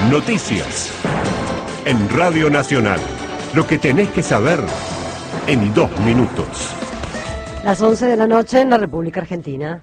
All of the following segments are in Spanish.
Noticias. En Radio Nacional. Lo que tenés que saber en 2 minutos. Las 11 de la noche en la República Argentina.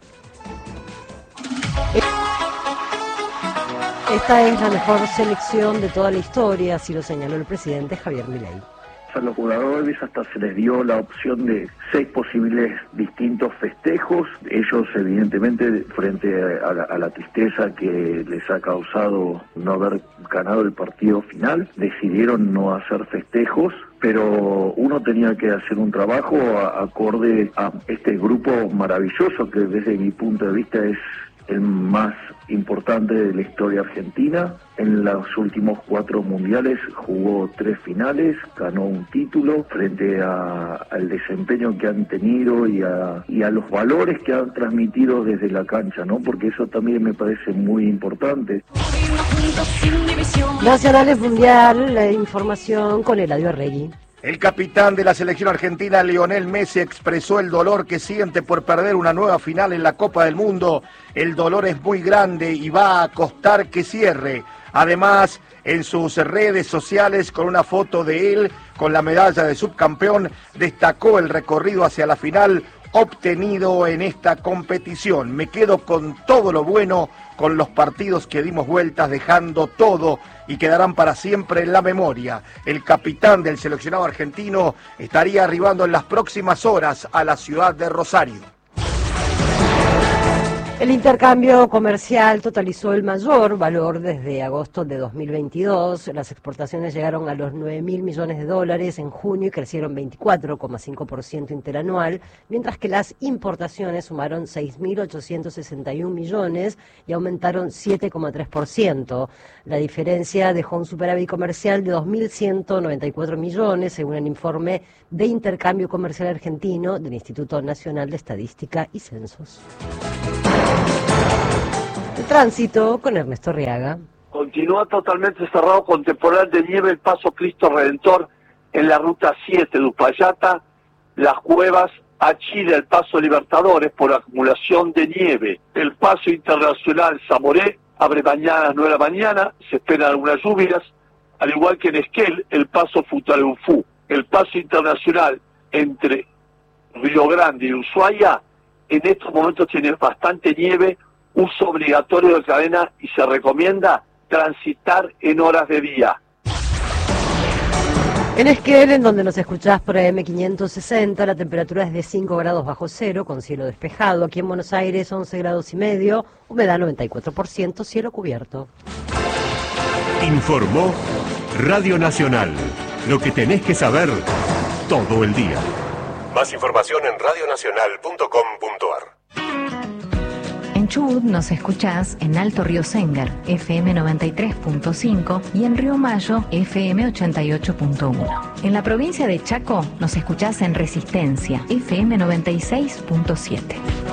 Esta es la mejor selección de toda la historia, así lo señaló el presidente Javier Milei. A los jugadores hasta se les dio la opción de 6 posibles distintos festejos. Ellos, evidentemente, frente a la tristeza que les ha causado no haber ganado el partido final, decidieron no hacer festejos, pero uno tenía que hacer un trabajo acorde a este grupo maravilloso que desde mi punto de vista es el más importante de la historia argentina. En los últimos 4 mundiales jugó 3 finales, ganó un título frente al desempeño que han tenido y a los valores que han transmitido desde la cancha, ¿no? Porque eso también me parece muy importante. Nacionales Mundial, la información con Eladio Arregui. El capitán de la selección argentina, Lionel Messi, expresó el dolor que siente por perder una nueva final en la Copa del Mundo. El dolor es muy grande y va a costar que cierre. Además, en sus redes sociales, con una foto de él con la medalla de subcampeón, destacó el recorrido hacia la final obtenido en esta competición. Me quedo con todo lo bueno, con los partidos que dimos vueltas, dejando todo y quedarán para siempre en la memoria. El capitán del seleccionado argentino estaría arribando en las próximas horas a la ciudad de Rosario. El intercambio comercial totalizó el mayor valor desde agosto de 2022. Las exportaciones llegaron a los 9.000 millones de dólares en junio y crecieron 24,5% interanual, mientras que las importaciones sumaron 6.861 millones y aumentaron 7,3%. La diferencia dejó un superávit comercial de 2.194 millones, según el informe de intercambio comercial argentino del Instituto Nacional de Estadística y Censos. El tránsito con Ernesto Riaga. Continúa totalmente cerrado con temporal de nieve el Paso Cristo Redentor en la ruta 7 de Uspallata, Las Cuevas, a Chile, el Paso Libertadores por acumulación de nieve. El Paso Internacional Zamoré abre mañana a las 9 de la mañana, se esperan algunas lluvias, al igual que en Esquel, el Paso Futaleufú. El Paso Internacional entre Río Grande y Ushuaia en estos momentos tiene bastante nieve, uso obligatorio de cadena y se recomienda transitar en horas de día. En Esquel, en donde nos escuchás por AM560, la temperatura es de 5 grados bajo cero, con cielo despejado. Aquí en Buenos Aires, 11 grados y medio, humedad 94%, cielo cubierto. Informó Radio Nacional. Lo que tenés que saber todo el día. Más información en radionacional.com.ar. En Chubut nos escuchás en Alto Río Sengar, FM 93.5 y en Río Mayo, FM 88.1. En la provincia de Chaco nos escuchás en Resistencia, FM 96.7.